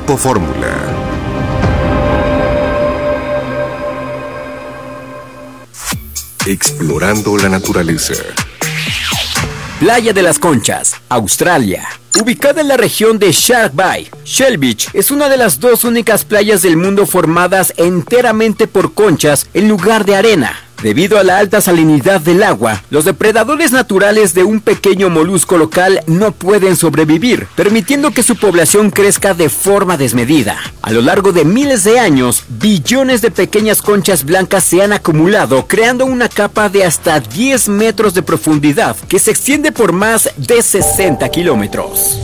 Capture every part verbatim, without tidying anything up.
Grupo Fórmula. Explorando la naturaleza. Playa de las Conchas, Australia. Ubicada en la región de Shark Bay, Shell Beach es una de las dos únicas playas del mundo formadas enteramente por conchas en lugar de arena. Debido a la alta salinidad del agua, los depredadores naturales de un pequeño molusco local no pueden sobrevivir, permitiendo que su población crezca de forma desmedida. A lo largo de miles de años, billones de pequeñas conchas blancas se han acumulado, creando una capa de hasta diez metros de profundidad que se extiende por más de sesenta kilómetros.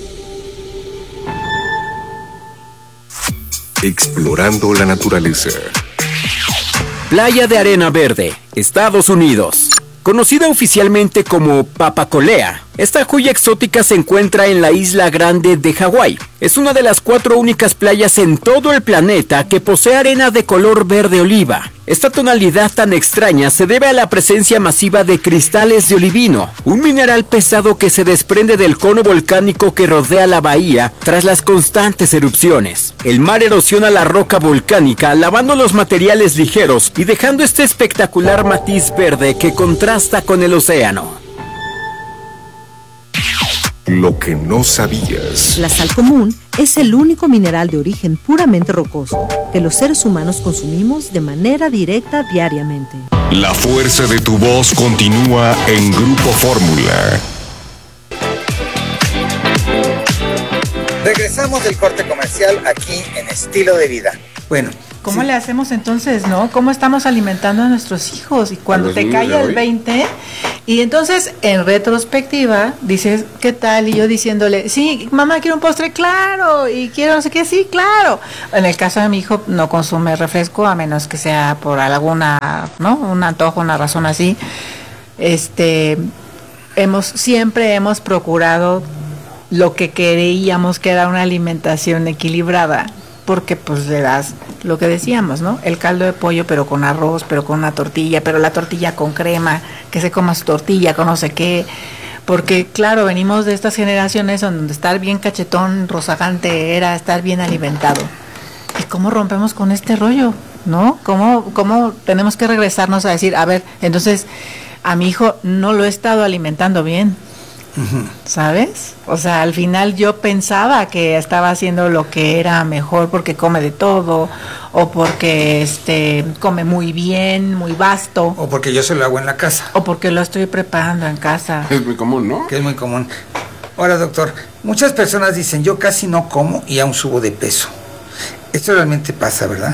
Explorando la naturaleza. Playa de Arena Verde, Estados Unidos. Conocida oficialmente como Papacolea, esta joya exótica se encuentra en la isla Grande de Hawái. Es una de las cuatro únicas playas en todo el planeta que posee arena de color verde oliva. Esta tonalidad tan extraña se debe a la presencia masiva de cristales de olivino, un mineral pesado que se desprende del cono volcánico que rodea la bahía tras las constantes erupciones. El mar erosiona la roca volcánica, lavando los materiales ligeros y dejando este espectacular matiz verde que contrasta con el océano. Lo que no sabías. La sal común es el único mineral de origen puramente rocoso que los seres humanos consumimos de manera directa diariamente. La fuerza de tu voz continúa en Grupo Fórmula. Regresamos del corte comercial aquí en Estilo de Vida. Bueno, ¿cómo sí. le hacemos entonces, no? ¿Cómo estamos alimentando a nuestros hijos? Y cuando te cae el veinte, y entonces en retrospectiva dices, ¿qué tal? Y yo diciéndole, sí, mamá, quiero un postre, claro, y quiero no sé qué, sí, claro. En el caso de mi hijo no consume refresco a menos que sea por alguna, ¿no? Un antojo, una razón así. Este, hemos siempre hemos procurado lo que creíamos que era una alimentación equilibrada, porque pues le das lo que decíamos, ¿no? El caldo de pollo, pero con arroz, pero con una tortilla, pero la tortilla con crema, que se coma su tortilla con no sé qué, porque claro, venimos de estas generaciones donde estar bien cachetón, rozagante, era estar bien alimentado. ¿Y cómo rompemos con este rollo, no? ¿Cómo, cómo tenemos que regresarnos a decir, a ver, entonces a mi hijo no lo he estado alimentando bien? ¿Sabes? O sea, al final yo pensaba que estaba haciendo lo que era mejor porque come de todo, o porque este come muy bien, muy vasto, O porque yo se lo hago en la casa. o porque lo estoy preparando en casa. Es muy común, ¿no? Que es muy común. Ahora, doctor, muchas personas dicen, yo casi no como y aún subo de peso. Esto realmente pasa, ¿verdad?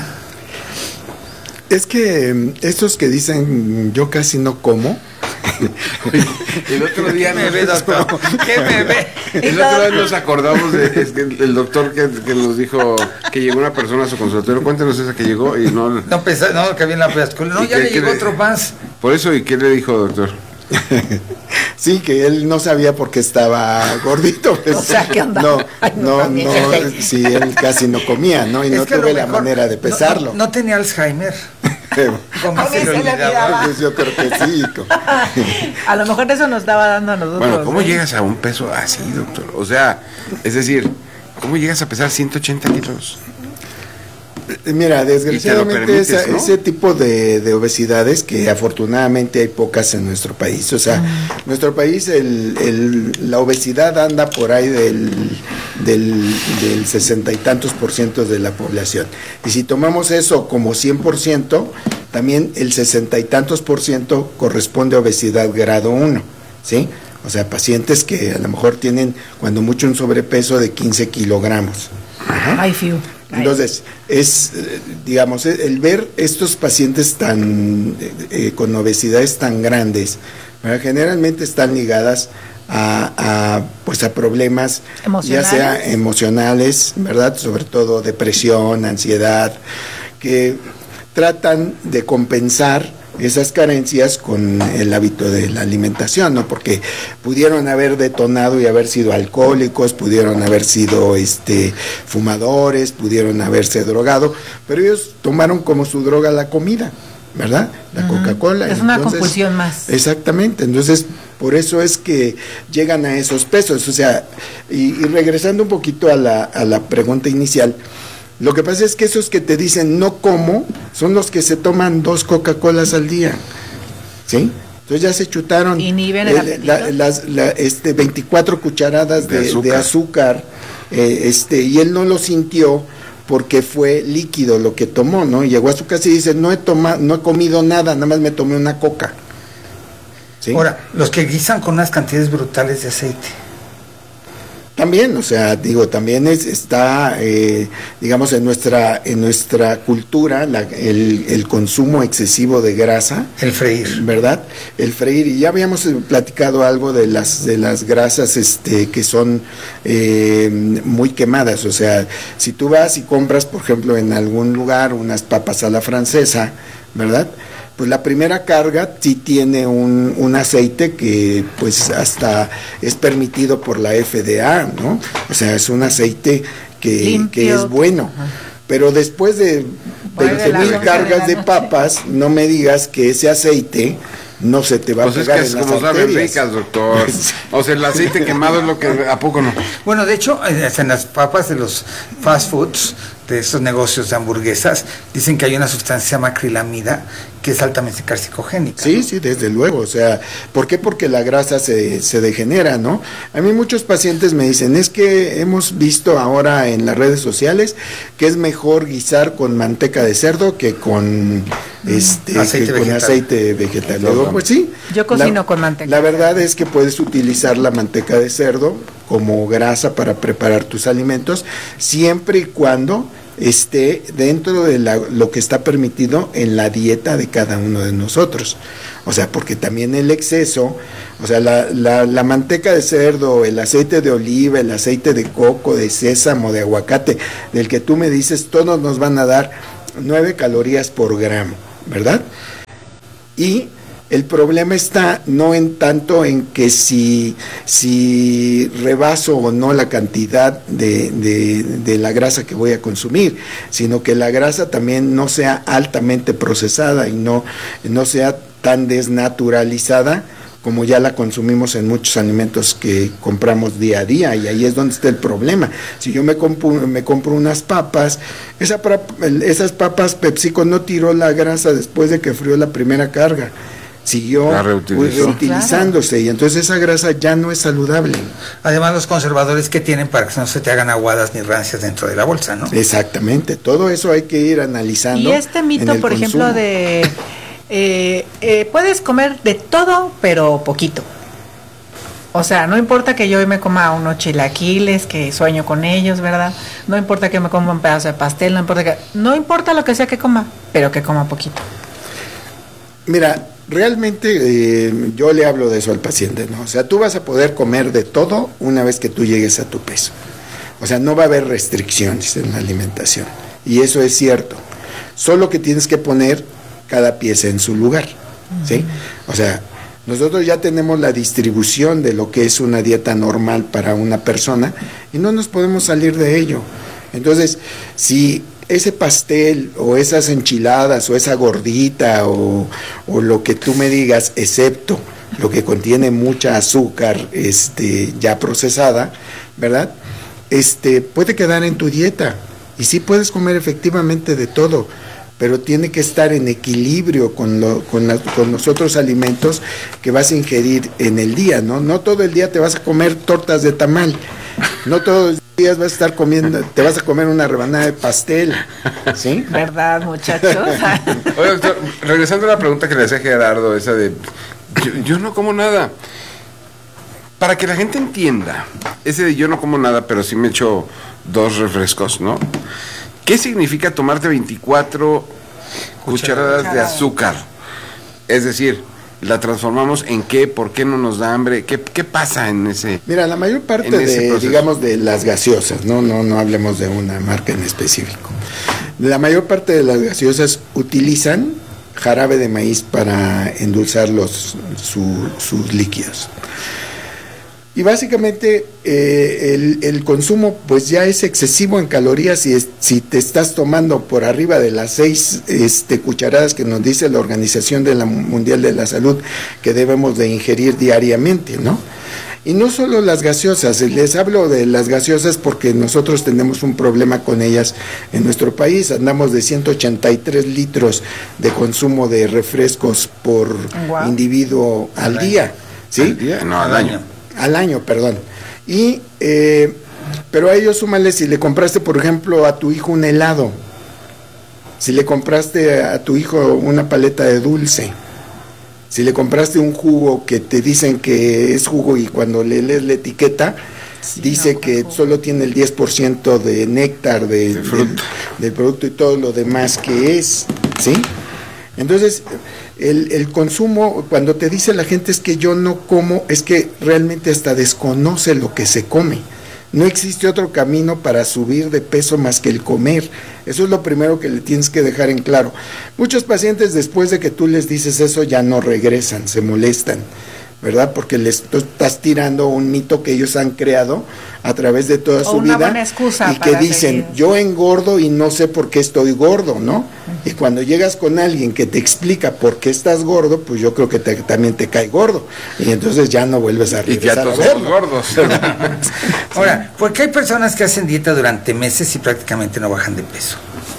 Es que estos que dicen, yo casi no como, El otro día ¿Qué me nos, ve, doctor? ¿Qué me ve? el otro día nos acordamos de, es que el doctor que, que nos dijo que llegó una persona a su consultorio. Cuéntenos esa que llegó y no. No pensaba, no, que había en la escuela. No, ¿Y ya qué- le qué llegó le- otro más. Por eso, ¿y qué le dijo, doctor? sí, que él no sabía por qué estaba gordito. Pues, O sea, ¿qué onda? no, Ay, no, no, también, no, gente. sí, él casi no comía, ¿no? Y Es no que a lo tuve la mejor manera de no- pesarlo. No, no tenía Alzheimer. Como A mí se le se le olvidaba. olvidaba. Pues yo creo que sí. co- A lo mejor eso nos estaba dando a nosotros. Bueno, ¿cómo ¿eh? llegas a un peso así, doctor? O sea, es decir, ¿cómo llegas a pesar ciento ochenta kilos? Mira, desgraciadamente permites, esa- ¿no? ese tipo de, de obesidades, que afortunadamente hay pocas en nuestro país, o sea, nuestro país, el, el- la obesidad anda por ahí del, del, del sesenta y tantos por ciento de la población. Y si tomamos eso como cien por ciento, también el sesenta y tantos por ciento corresponde a obesidad grado uno, ¿sí? O sea, pacientes que a lo mejor tienen cuando mucho un sobrepeso de quince kilogramos. Ay, fiu. Ay. Entonces, es, eh, digamos, eh, el ver estos pacientes tan eh, eh, con obesidades tan grandes, ¿verdad? Generalmente están ligadas a, a, pues a problemas, ya ¿Emocionales? sea emocionales, ¿verdad? Sobre todo depresión, ansiedad, que tratan de compensar esas carencias con el hábito de la alimentación, ¿no? Porque pudieron haber detonado y haber sido alcohólicos, pudieron haber sido este fumadores, pudieron haberse drogado, pero ellos tomaron como su droga la comida, ¿verdad? La Ujú. Coca-Cola. Es una Entonces, compulsión más. Exactamente, entonces por eso es que llegan a esos pesos. O sea, y, y regresando un poquito a la, a la pregunta inicial, lo que pasa es que esos que te dicen no como, son los que se toman dos Coca-Colas al día, ¿sí? Entonces ya se chutaron eh, la, las, la, este, veinticuatro cucharadas de, de azúcar, de azúcar eh, este, y él no lo sintió porque fue líquido lo que tomó, ¿no? Llegó a su casa y dice, no he tomado, no he comido nada, nada más me tomé una coca. ¿Sí? Ahora, los que guisan con unas cantidades brutales de aceite. También, o sea, digo, también es, está, eh, digamos, en nuestra en nuestra cultura la, el, el consumo excesivo de grasa. El freír. ¿Verdad? El freír. Y ya habíamos platicado algo de las de las grasas este que son eh, muy quemadas. O sea, si tú vas y compras, por ejemplo, en algún lugar unas papas a la francesa, ¿verdad? Pues la primera carga sí tiene un, un aceite que pues hasta es permitido por la F D A, ¿no? O sea, es un aceite que, que es bueno. Ajá. Pero después de veinte mil cargas de papas, no me digas que ese aceite no se te va pues a pegar es que en es las como arterias. Saben ricas, doctor. O sea, el aceite quemado es lo que ¿a poco no? Bueno, de hecho, en las papas de los fast foods, de estos negocios de hamburguesas, dicen que hay una sustancia que se llama acrilamida, que es altamente carcinogénica. Sí, ¿no? sí, desde luego. O sea, ¿por qué? Porque la grasa se, se degenera, ¿no? A mí muchos pacientes me dicen, es que hemos visto ahora en las redes sociales que es mejor guisar con manteca de cerdo que con mm, este aceite, que vegetal. con aceite vegetal. Luego, pues sí. Yo cocino la, con manteca. La verdad es que puedes utilizar la manteca de cerdo como grasa para preparar tus alimentos, siempre y cuando esté dentro de la, lo que está permitido en la dieta de cada uno de nosotros. O sea, porque también el exceso, o sea, la, la, la manteca de cerdo, el aceite de oliva, el aceite de coco, de sésamo, de aguacate, del que tú me dices, todos nos van a dar nueve calorías por gramo, ¿verdad? Y el problema está no en tanto en que si, si rebaso o no la cantidad de, de, de la grasa que voy a consumir, sino que la grasa también no sea altamente procesada y no, no sea tan desnaturalizada como ya la consumimos en muchos alimentos que compramos día a día, y ahí es donde está el problema. Si yo me compro, me compro unas papas, esa, esas papas PepsiCo no tiró la grasa después de que frió la primera carga, siguió reutilizándose, claro. Y entonces esa grasa ya no es saludable. Además, los conservadores que tienen para que no se te hagan aguadas ni rancias dentro de la bolsa, ¿no? Exactamente, todo eso hay que ir analizando. Y este mito, por consumo. ejemplo, de eh, eh, puedes comer de todo, pero poquito. O sea, no importa que yo hoy me coma unos chilaquiles, que sueño con ellos, ¿verdad? No importa que me coma un pedazo de pastel, no importa que, no importa lo que sea que coma, pero que coma poquito. Mira, realmente eh, yo le hablo de eso al paciente, ¿no? O sea, tú vas a poder comer de todo una vez que tú llegues a tu peso. O sea, no va a haber restricciones en la alimentación. Y eso es cierto. Solo que tienes que poner cada pieza en su lugar, ¿sí? O sea, nosotros ya tenemos la distribución de lo que es una dieta normal para una persona y no nos podemos salir de ello. Entonces, si ese pastel o esas enchiladas o esa gordita o, o lo que tú me digas, excepto lo que contiene mucha azúcar este, ya procesada, ¿verdad? Este, puede quedar en tu dieta y sí puedes comer efectivamente de todo, pero tiene que estar en equilibrio con, lo, con, la, con los otros alimentos que vas a ingerir en el día, ¿no? No todo el día te vas a comer tortas de tamal, no todos los días vas a estar comiendo, te vas a comer una rebanada de pastel, ¿sí? ¿Verdad, muchachos? Oye, doctor, regresando a la pregunta que le hacía Gerardo, esa de, yo, yo no como nada. Para que la gente entienda, ese de yo no como nada, pero sí me echo dos refrescos, ¿no? ¿Qué significa tomarte veinticuatro cucharadas, cucharadas de azúcar? Es decir, ¿la transformamos en qué? ¿Por qué no nos da hambre? ¿Qué, qué pasa en ese Mira, la mayor parte de, proceso? digamos, de las gaseosas, ¿no? No, no hablemos de una marca en específico. La mayor parte de las gaseosas utilizan jarabe de maíz para endulzar los, su, sus líquidos. Y básicamente eh, el, el consumo pues ya es excesivo en calorías y es, si te estás tomando por arriba de las seis este, cucharadas que nos dice la Organización de la Mundial de la Salud que debemos de ingerir diariamente, ¿no? Y no solo las gaseosas, les hablo de las gaseosas porque nosotros tenemos un problema con ellas en nuestro país, andamos de ciento ochenta y tres litros de consumo de refrescos por wow. individuo al día, ¿sí? ¿Al día? No, al año. Al año, perdón. Y, eh, pero a ello súmale si le compraste, por ejemplo, a tu hijo un helado, si le compraste a tu hijo una paleta de dulce, si le compraste un jugo que te dicen que es jugo y cuando le lees la etiqueta, sí, dice no, que jugo. Solo tiene el diez por ciento de néctar de, de del, del producto y todo lo demás que es, ¿sí? Entonces, el, el consumo, cuando te dice la gente es que yo no como, es que realmente hasta desconoce lo que se come. No existe otro camino para subir de peso más que el comer. Eso es lo primero que le tienes que dejar en claro. Muchos pacientes después de que tú les dices eso ya no regresan, se molestan, ¿verdad? Porque les estás tirando un mito que ellos han creado a través de toda o su una vida buena excusa y que para dicen, seguir. Yo engordo y no sé por qué estoy gordo, ¿no? Uh-huh. Y cuando llegas con alguien que te explica por qué estás gordo, pues yo creo que te, también te cae gordo y entonces ya no vuelves a regresar. Y ya todos a somos gordos. Ahora, ¿por qué hay personas que hacen dieta durante meses y prácticamente no bajan de peso?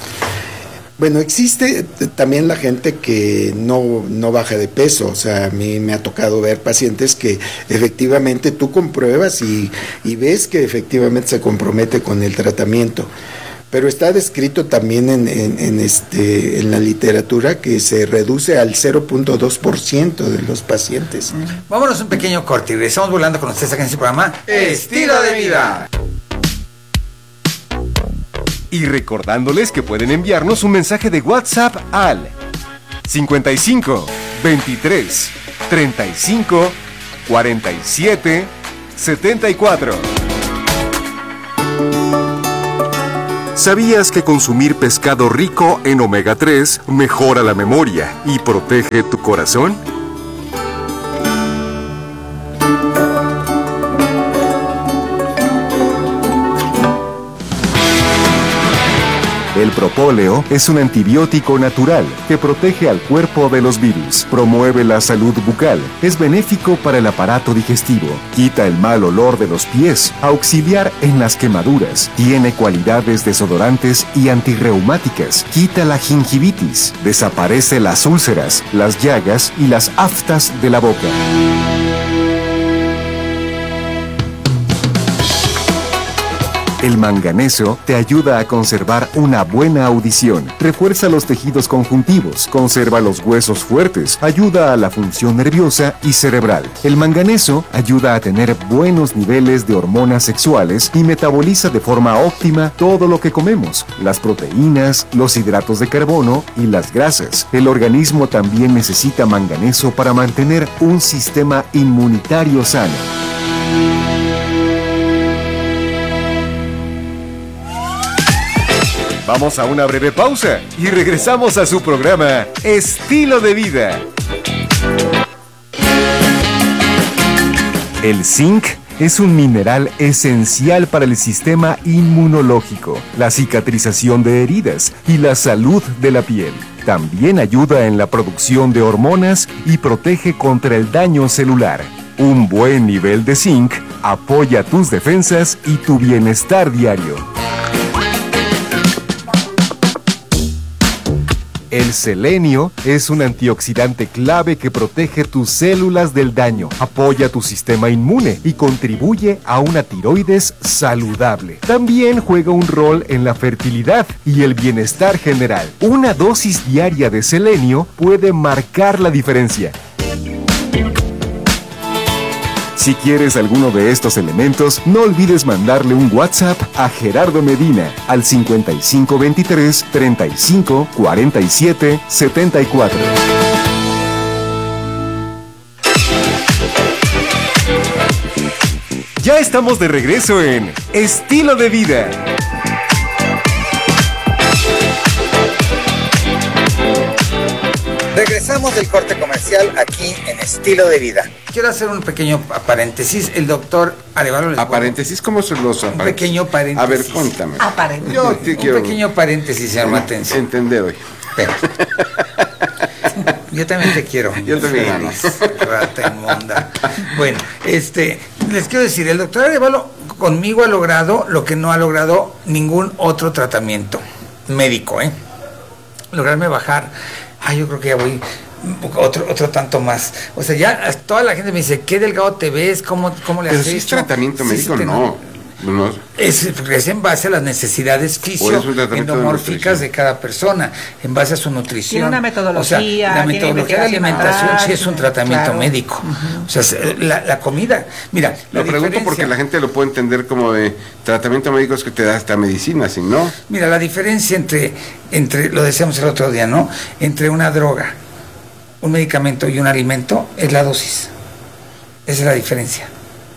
Bueno, existe también la gente que no, no baja de peso, o sea, a mí me ha tocado ver pacientes que efectivamente tú compruebas y, y ves que efectivamente se compromete con el tratamiento, pero está descrito también en, en, en, este, en la literatura que se reduce al cero punto dos por ciento de los pacientes. Vámonos un pequeño corte y regresamos volando con ustedes aquí en este programa Estilo de Vida. Y recordándoles que pueden enviarnos un mensaje de WhatsApp al cincuenta y cinco, veintitrés, treinta y cinco, cuarenta y siete, setenta y cuatro. ¿Sabías que consumir pescado rico en omega tres mejora la memoria y protege tu corazón? El propóleo es un antibiótico natural que protege al cuerpo de los virus, promueve la salud bucal, es benéfico para el aparato digestivo, quita el mal olor de los pies, auxiliar en las quemaduras, tiene cualidades desodorantes y antirreumáticas, quita la gingivitis, desaparece las úlceras, las llagas y las aftas de la boca. El manganeso te ayuda a conservar una buena audición, refuerza los tejidos conjuntivos, conserva los huesos fuertes, ayuda a la función nerviosa y cerebral. El manganeso ayuda a tener buenos niveles de hormonas sexuales y metaboliza de forma óptima todo lo que comemos, las proteínas, los hidratos de carbono y las grasas. El organismo también necesita manganeso para mantener un sistema inmunitario sano. Vamos a una breve pausa y regresamos a su programa Estilo de Vida. El zinc es un mineral esencial para el sistema inmunológico, la cicatrización de heridas y la salud de la piel. También ayuda en la producción de hormonas y protege contra el daño celular. Un buen nivel de zinc apoya tus defensas y tu bienestar diario. El selenio es un antioxidante clave que protege tus células del daño, apoya tu sistema inmune y contribuye a una tiroides saludable. También juega un rol en la fertilidad y el bienestar general. Una dosis diaria de selenio puede marcar la diferencia. Si quieres alguno de estos elementos, no olvides mandarle un WhatsApp a Gerardo Medina al cincuenta y cinco veintitrés, treinta y cinco, cuarenta y siete, setenta y cuatro. Ya estamos de regreso en Estilo de Vida. Regresamos del corte comercial aquí en Estilo de Vida. quiero hacer un pequeño paréntesis. El doctor Arevalo... ¿A paréntesis? ¿Cómo son los Un pequeño paréntesis. A ver, cuéntame. A paréntesis. Yo te un quiero... pequeño paréntesis, señor Matencio. Entender hoy. Espera. Yo también te quiero. Yo también, Feliz, rata inmunda. Bueno, este, les quiero decir, el doctor Arevalo conmigo ha logrado lo que no ha logrado ningún otro tratamiento médico, ¿eh? Lograrme bajar, ay, yo creo que ya voy otro otro tanto más. O sea, ya toda la gente me dice, qué delgado te ves, cómo, cómo le Pero has si hecho. es tratamiento Sí, médico, sí, no. No. Es, es en base a las necesidades fisio-endomórficas de, de cada persona, en base a su nutrición. Tiene una metodología. O sea, la metodología de alimentación sí es un tratamiento claro. médico. Uh-huh. O sea, la, la comida. Mira, lo pregunto diferencia... porque la gente lo puede entender como de tratamiento médico es que te da hasta medicina, si no. Mira, la diferencia entre, entre, lo decíamos el otro día, ¿no? Entre una droga, un medicamento y un alimento es la dosis. Esa es la diferencia.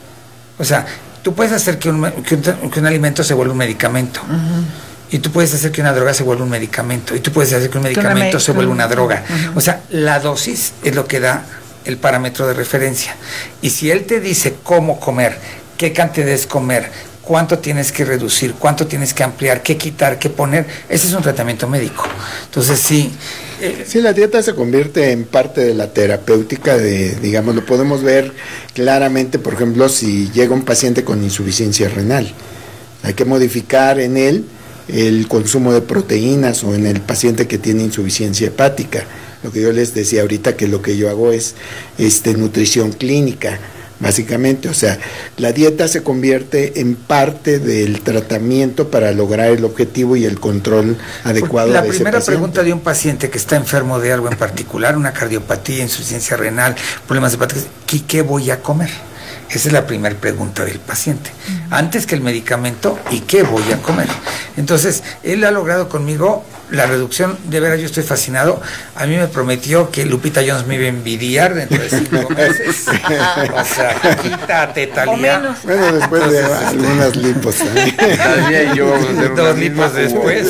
O sea, tú puedes hacer que un, que un, que un alimento se vuelva un medicamento. Uh-huh. Y tú puedes hacer que una droga se vuelva un medicamento. Y tú puedes hacer que un medicamento se vuelva una droga. Uh-huh. O sea, la dosis es lo que da el parámetro de referencia. Y si él te dice cómo comer, qué cantidades comer, cuánto tienes que reducir, cuánto tienes que ampliar, qué quitar, qué poner, ese es un tratamiento médico. Entonces, sí. Eh, sí, la dieta se convierte en parte de la terapéutica de, digamos, lo podemos ver claramente, por ejemplo, si llega un paciente con insuficiencia renal, hay que modificar en él el consumo de proteínas, o en el paciente que tiene insuficiencia hepática. Lo que yo les decía ahorita, que lo que yo hago es este nutrición clínica, básicamente. O sea, la dieta se convierte en parte del tratamiento para lograr el objetivo y el control adecuado la de ese paciente. La primera pregunta de un paciente que está enfermo de algo en particular, una cardiopatía, insuficiencia renal, problemas hepáticos, ¿qué, qué voy a comer? Esa es la primera pregunta del paciente. Uh-huh. Antes que el medicamento, ¿y qué voy a comer? Entonces, él ha logrado conmigo la reducción, de veras yo estoy fascinado. A mí me prometió que Lupita Jones me iba a envidiar dentro de cinco meses. O sea, quítate, Talía. Bueno, después de algunas lipos también. Talía y yo vamos a hacer dos lipos después.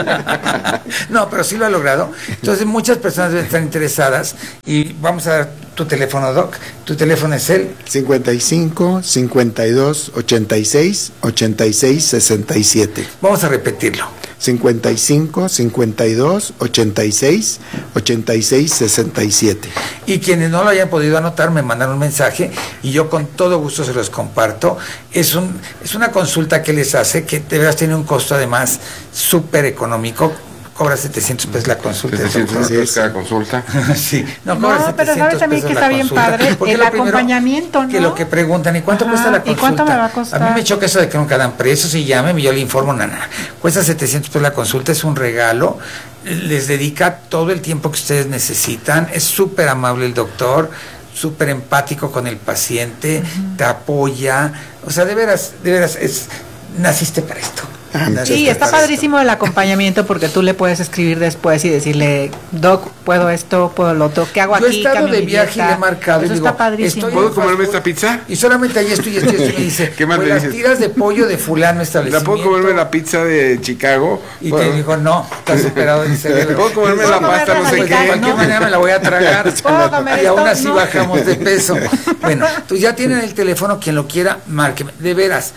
No, pero sí lo ha logrado. Entonces, muchas personas deben estar interesadas y vamos a dar tu teléfono, Doc. Tu teléfono es el cincuenta y cinco, cincuenta y dos, ochenta y seis, ochenta y seis, sesenta y siete. Vamos a repetirlo. cincuenta y cinco, cincuenta y dos, ochenta y seis, ochenta y seis, sesenta y siete. Y quienes no lo hayan podido anotar, me mandan un mensaje y yo con todo gusto se los comparto. Es un es una consulta que les hace, que de verdad tiene un costo además súper económico. Cobra setecientos pesos la consulta. setecientos pesos cada consulta. Sí. No, no pero sabes también que está bien padre el acompañamiento, ¿no? Que lo que preguntan, ¿y cuánto Ajá, cuesta la consulta? ¿Y cuánto me va a costar? A mí me choca eso de que nunca dan precios y llamen y yo le informo, nada. Cuesta setecientos pesos la consulta, es un regalo. Les dedica todo el tiempo que ustedes necesitan. Es súper amable el doctor, súper empático con el paciente, uh-huh. te apoya. O sea, de veras, de veras, es, naciste para esto. Sí, está padrísimo el acompañamiento porque tú le puedes escribir después y decirle, Doc, puedo esto, puedo lo otro, ¿qué hago Yo aquí? Yo he estado de viaje y le he marcado Eso y digo, está padrísimo. ¿puedo comerme esta pizza? Y solamente ahí estoy y estoy, estoy y me dice, ¿qué más pues le las dices? tiras de pollo de fulano establecimiento. ¿La puedo comerme la pizza de Chicago? Y bueno. te dijo, no, estás superado del cerebro. ¿Puedo comerme la pasta no sé qué? De cualquier manera me la voy a tragar. comer y aún así no? bajamos de peso. Bueno, tú ya tienen el teléfono, quien lo quiera, márqueme. De veras,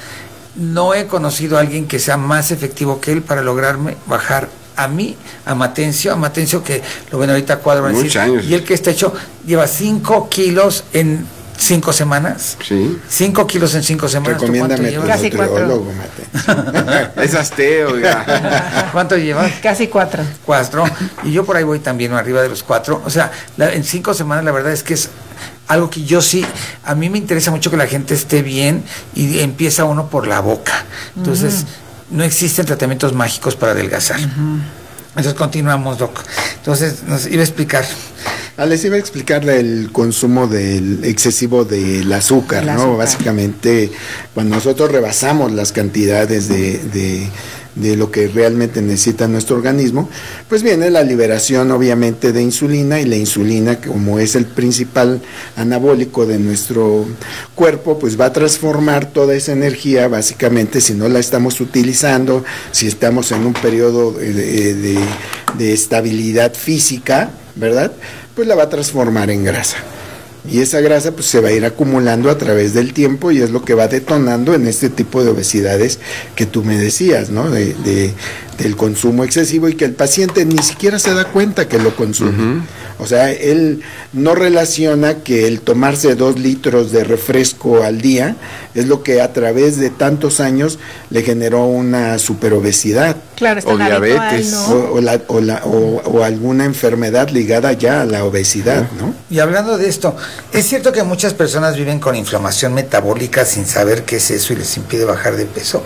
no he conocido a alguien que sea más efectivo que él para lograrme bajar a mí, a Matencio, a Matencio que lo ven ahorita a cuadro. Muchos decir, años. Y el que está hecho, lleva cinco kilos en cinco semanas. Sí. Cinco kilos en cinco semanas. Recomiéndame tu Casi nutriólogo, Matencio. Es asteo, oiga. ¿Cuánto llevas? Casi cuatro. Cuatro. Y yo por ahí voy también arriba de los cuatro. O sea, la, en cinco semanas la verdad es que es algo que yo sí, a mí me interesa mucho que la gente esté bien y empieza uno por la boca. Entonces, uh-huh. no existen tratamientos mágicos para adelgazar. Uh-huh. Entonces, continuamos, Doc. Entonces, nos iba a explicar. Ah, les iba a explicar el consumo del excesivo del azúcar, ¿no? Azúcar. Básicamente, cuando nosotros rebasamos las cantidades de... de de lo que realmente necesita nuestro organismo, pues viene la liberación obviamente de insulina, y la insulina, como es el principal anabólico de nuestro cuerpo, pues va a transformar toda esa energía, básicamente, si no la estamos utilizando, si estamos en un periodo de, de, de estabilidad física, ¿verdad? Pues la va a transformar en grasa. Y esa grasa pues se va a ir acumulando a través del tiempo y es lo que va detonando en este tipo de obesidades que tú me decías, ¿no? De, de, del consumo excesivo y que el paciente ni siquiera se da cuenta que lo consume. Uh-huh. O sea, él no relaciona que el tomarse dos litros de refresco al día es lo que a través de tantos años le generó una superobesidad. Claro, está o diabetes, ¿no? o, o, la, o, la, o, o alguna enfermedad ligada ya a la obesidad, ¿no? Y hablando de esto, es cierto que muchas personas viven con inflamación metabólica sin saber qué es eso y les impide bajar de peso.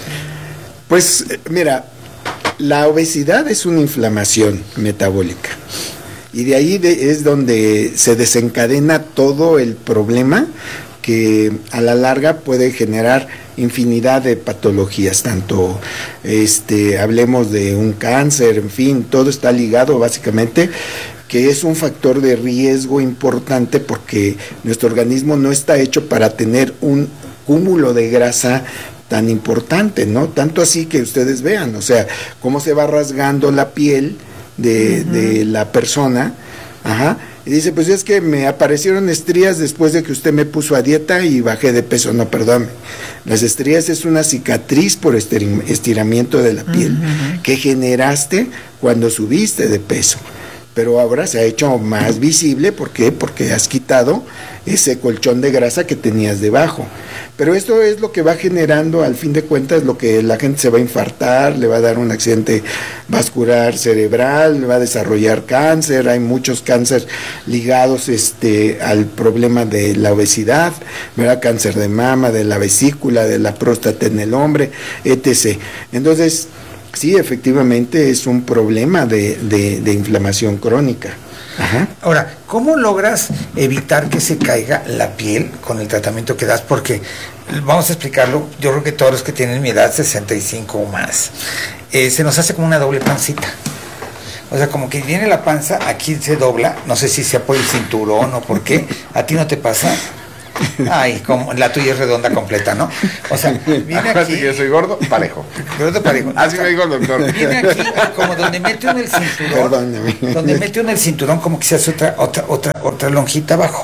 Pues mira, la obesidad es una inflamación metabólica y de ahí de, es donde se desencadena todo el problema que a la larga puede generar infinidad de patologías, tanto este hablemos de un cáncer, en fin, todo está ligado básicamente, que es un factor de riesgo importante porque nuestro organismo no está hecho para tener un cúmulo de grasa tan importante, ¿no? Tanto así que ustedes vean, o sea, cómo se va rasgando la piel de, uh-huh. de la persona, ajá, y dice, pues es que me aparecieron estrías después de que usted me puso a dieta y bajé de peso. No, perdóname, las estrías es una cicatriz por estiramiento de la piel uh-huh. que generaste cuando subiste de peso, pero ahora se ha hecho más visible. ¿Por qué? Porque has quitado ese colchón de grasa que tenías debajo. Pero esto es lo que va generando, al fin de cuentas, lo que la gente se va a infartar, le va a dar un accidente vascular cerebral, le va a desarrollar cáncer. Hay muchos cánceres ligados este, al problema de la obesidad, ¿verdad? Cáncer de mama, de la vesícula, de la próstata en el hombre, etcétera. Entonces, sí, efectivamente es un problema de, de, de inflamación crónica. Ajá. Ahora, ¿cómo logras evitar que se caiga la piel con el tratamiento que das? Porque, vamos a explicarlo, yo creo que todos los que tienen mi edad, sesenta y cinco o más, eh, se nos hace como una doble pancita. O sea, como que viene la panza, aquí se dobla, no sé si sea por el cinturón o por qué, ¿a ti no te pasa? Ay, como la tuya es redonda completa, ¿no? O sea, viene aquí. Así que yo soy gordo, parejo. Gordo parejo. Así me dijo el doctor. Viene aquí, como donde mete uno el cinturón. Perdóname. Donde mete uno el cinturón, como que se hace otra, otra, otra, otra lonjita abajo.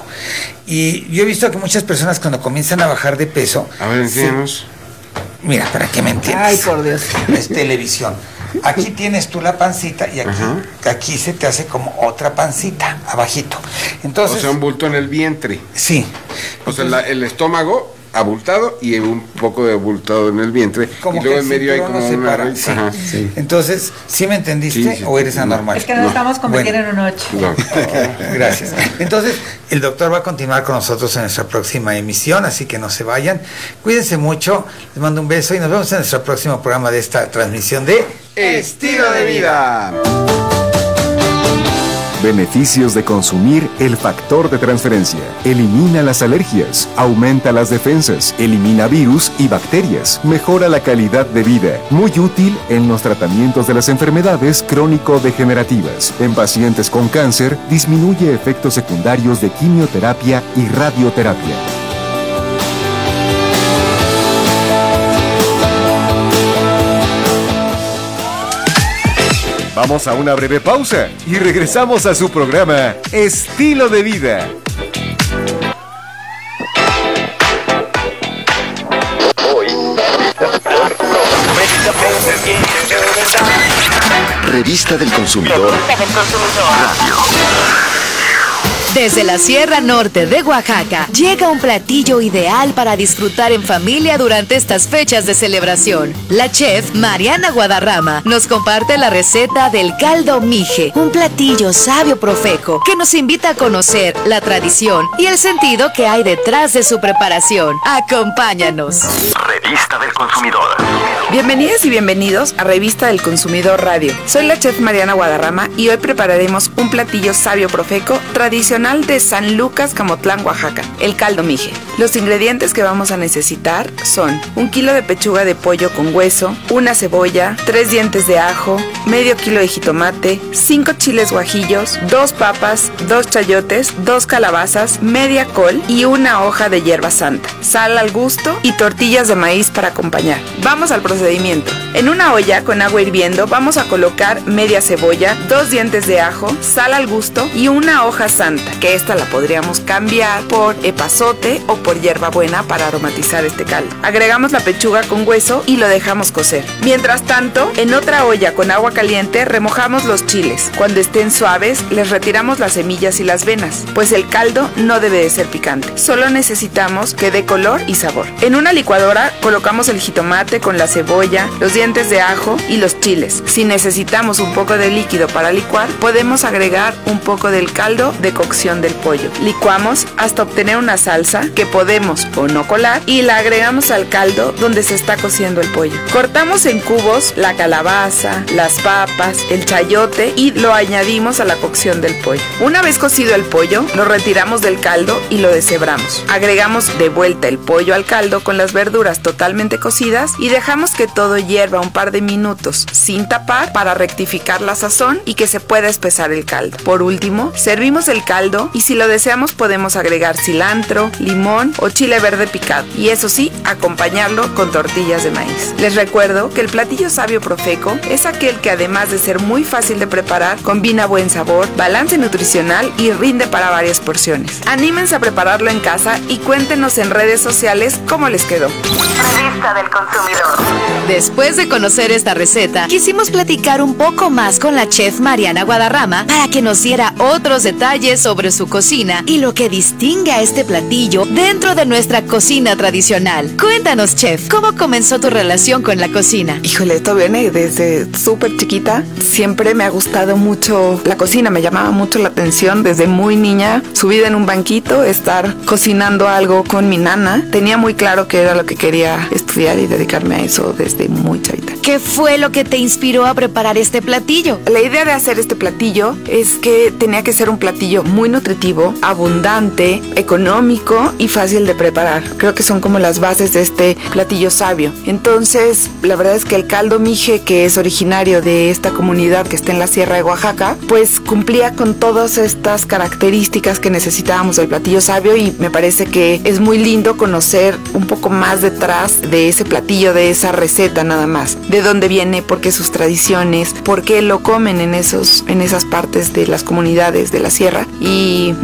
Y yo he visto que muchas personas cuando comienzan a bajar de peso. A ver, enséñanos. Mira, para que me entiendas. Ay, por Dios. Es televisión. Aquí tienes tú la pancita y aquí, uh-huh. aquí se te hace como otra pancita, abajito. Entonces, o sea, un bulto en el vientre. Sí. O sea, la, el estómago abultado y un poco de abultado en el vientre. Como y luego en medio hay no como una... Sí. Sí. Entonces, ¿sí me entendiste sí, sí, o eres anormal? Es que no, no. estamos convirtiendo bueno. en un ocho. No. Oh, gracias. Entonces, el doctor va a continuar con nosotros en nuestra próxima emisión, así que no se vayan. Cuídense mucho, les mando un beso y nos vemos en nuestro próximo programa de esta transmisión de Estilo de Vida. Beneficios de consumir el factor de transferencia. Elimina las alergias, aumenta las defensas, elimina virus y bacterias, mejora la calidad de vida. Muy útil en los tratamientos de las enfermedades crónico-degenerativas. En pacientes con cáncer, disminuye efectos secundarios de quimioterapia y radioterapia. Vamos a una breve pausa y regresamos a su programa Estilo de Vida. Revista del Consumidor. Radio. Desde la Sierra Norte de Oaxaca, llega un platillo ideal para disfrutar en familia durante estas fechas de celebración. La chef Mariana Guadarrama nos comparte la receta del caldo mije, un platillo sabio profeco que nos invita a conocer la tradición y el sentido que hay detrás de su preparación. Acompáñanos. Revista del Consumidor. Bienvenidas y bienvenidos a Revista del Consumidor Radio. Soy la chef Mariana Guadarrama y hoy prepararemos un platillo sabio profeco tradicional de San Lucas, Camotlán, Oaxaca, el caldo mije. Los ingredientes que vamos a necesitar son un kilo de pechuga de pollo con hueso, una cebolla, tres dientes de ajo, medio kilo de jitomate, cinco chiles guajillos, dos papas, dos chayotes, dos calabazas, media col y una hoja de hierba santa, sal al gusto y tortillas de maíz para acompañar. Vamos al procedimiento. En una olla con agua hirviendo vamos a colocar media cebolla, dos dientes de ajo, sal al gusto y una hoja santa. menta, que esta la podríamos cambiar por epazote o por hierbabuena para aromatizar este caldo. Agregamos la pechuga con hueso y lo dejamos cocer. Mientras tanto, en otra olla con agua caliente remojamos los chiles. Cuando estén suaves, les retiramos las semillas y las venas, pues el caldo no debe de ser picante. Solo necesitamos que dé color y sabor. En una licuadora colocamos el jitomate con la cebolla, los dientes de ajo y los chiles. Si necesitamos un poco de líquido para licuar, podemos agregar un poco del caldo de cocción del pollo. Licuamos hasta obtener una salsa que podemos o no colar y la agregamos al caldo donde se está cociendo el pollo. Cortamos en cubos la calabaza, las papas, el chayote y lo añadimos a la cocción del pollo. Una vez cocido el pollo, lo retiramos del caldo y lo deshebramos. Agregamos de vuelta el pollo al caldo con las verduras totalmente cocidas y dejamos que todo hierva un par de minutos sin tapar para rectificar la sazón y que se pueda espesar el caldo. Por último, servimos el caldo y si lo deseamos podemos agregar cilantro, limón o chile verde picado y eso sí, acompañarlo con tortillas de maíz. Les recuerdo que el platillo sabio Profeco es aquel que además de ser muy fácil de preparar, combina buen sabor, balance nutricional y rinde para varias porciones. Anímense a prepararlo en casa y cuéntenos en redes sociales cómo les quedó. Revista del Consumidor. Después de conocer esta receta, quisimos platicar un poco más con la chef Mariana Guadarrama para que nos diera otros detalles sobre su cocina y lo que distingue a este platillo dentro de nuestra cocina tradicional. Cuéntanos, chef, ¿cómo comenzó tu relación con la cocina? Híjole, esto viene desde súper chiquita. Siempre me ha gustado mucho la cocina, me llamaba mucho la atención desde muy niña. Subida en un banquito, estar cocinando algo con mi nana. Tenía muy claro que era lo que quería estudiar y dedicarme a eso desde muy chavita. ¿Qué fue lo que te inspiró a preparar este platillo? La idea de hacer este platillo es que tenía que ser un platillo muy nutritivo, abundante, económico y fácil de preparar. Creo que son como las bases de este platillo sabio. Entonces, la verdad es que el caldo mije, que es originario de esta comunidad que está en la Sierra de Oaxaca, pues cumplía con todas estas características que necesitábamos del platillo sabio y me parece que es muy lindo conocer un poco más detrás de ese platillo, de esa receta nada más. De dónde viene, por qué sus tradiciones, por qué lo comen en, esos, en esas partes de las comunidades de la sierra. Y